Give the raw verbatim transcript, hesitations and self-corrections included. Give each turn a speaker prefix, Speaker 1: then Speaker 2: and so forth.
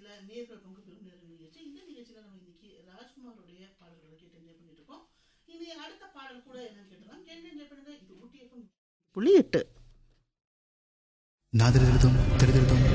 Speaker 1: நிகழ்ச்சியில நேர்கள் பங்கு பெறும் நேர்கள் நிகழ்ச்சி. இந்த நிகழ்ச்சியில நம்ம இன்னைக்கு ராஜ்குமாரோடைய பாடல்களை கேட்டு என்ஜாய் பண்ணிட்டு இருக்கோம். இனி அடுத்த பாடல் கூட என்னன்னு கேட்டலாம். கேட்டு என்ஜாய் பண்ணுங்க. இது ஊட்டி எஃப்எம் புள்ளி எட்டு.
Speaker 2: நாதிருதும் திருதிருதும்